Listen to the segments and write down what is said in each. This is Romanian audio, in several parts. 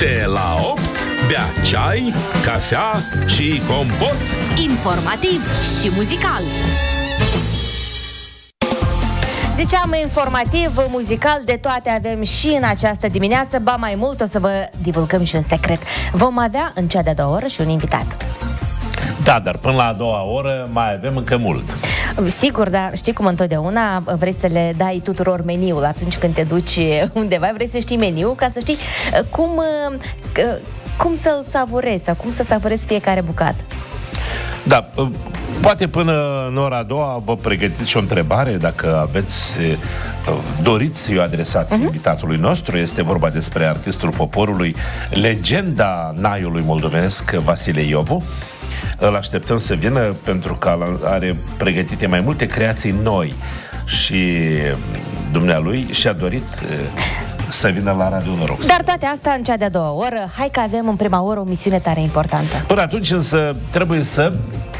7 la 8, bea ceai, cafea și compot. Informativ și muzical. Ziceam informativ, muzical, de toate avem și în această dimineață. Ba mai mult, o să vă divulgăm și un secret. Vom avea în cea de-a doua oră și un invitat. Da, dar până la a doua oră mai avem încă mult. Sigur, dar știi cum întotdeauna vrei să le dai tuturor meniul atunci când te duci undeva, vrei să știi meniul ca să știi cum să-l savurezi sau cum să savurezi fiecare bucată. Da, poate până în ora a doua vă pregătiți și o întrebare, dacă doriți să-i adresați invitatului nostru. Este vorba despre artistul poporului, legenda naiului moldovenesc, Vasile Iovu. Îl așteptăm să vină pentru că are pregătite mai multe creații noi și dumnealui și-a dorit să vină la Radio Noroc. Dar toate astea în cea de-a doua oră. Hai că avem în prima oră o misiune tare importantă. Până atunci însă trebuie să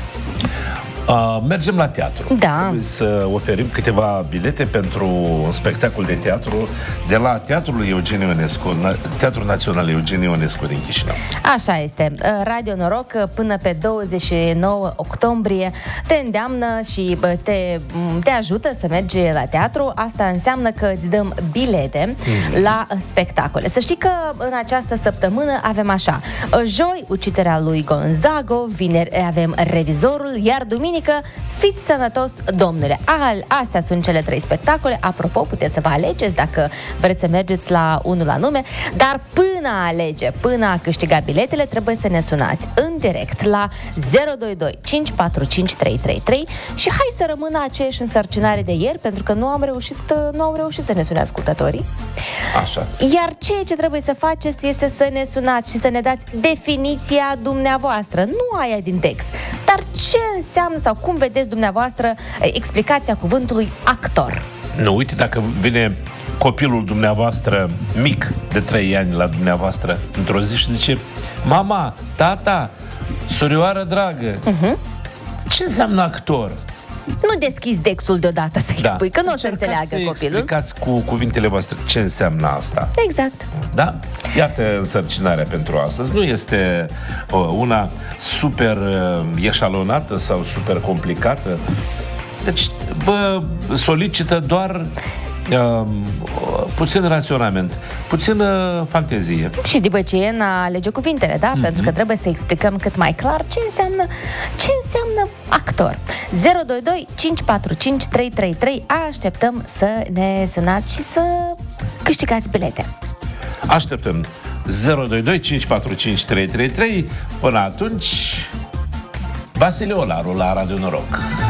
mergem la teatru. Da. Trebuie să oferim câteva bilete pentru un spectacol de teatru de la Teatrul Eugen Ionescu, Teatrul Național Eugen Ionescu din Chișinău. Așa este. Radio Noroc până pe 29 octombrie te îndeamnă și te ajută să mergi la teatru. Asta înseamnă că îți dăm bilete la spectacole. Să știi că în această săptămână avem așa: joi, Uciderea lui Gonzago, vineri avem Revizorul, iar duminică Fiți sănătos, domnule. Astea sunt cele 3 spectacole. Apropo, puteți să vă alegeți dacă vreți să mergeți la unul anume, dar până a câștiga biletele, trebuie să ne sunați în direct la 022 545 333 și hai să rămână aceeași însărcinare de ieri, pentru că nu au reușit să ne sune ascultătorii. Așa. Iar ceea ce trebuie să faceți este să ne sunați și să ne dați definiția dumneavoastră, nu aia din text, dar ce înseamnă sau cum vedeți dumneavoastră explicația cuvântului actor. Nu, uite, dacă vine copilul dumneavoastră mic de 3 ani la dumneavoastră într-o zi și zice: mama, tata, surioară dragă, ce înseamnă actor? Nu deschizi textul deodată să spui, că nu o să înțeleagă copilul. Explicați cu cuvintele voastre ce înseamnă asta. Exact. Da? Iată însărcinarea pentru astăzi. Nu este una super eșalonată sau super complicată. Deci vă solicită doar puțin raționament, puțină fantezie. Și după ce e alege cuvintele, da? Pentru că trebuie să explicăm cât mai clar ce înseamnă actor. 022 545 333. Așteptăm să ne sunați și să câștigați bilete. Așteptăm 022 545 333. Până atunci, Vasile Olaru la Radio Noroc.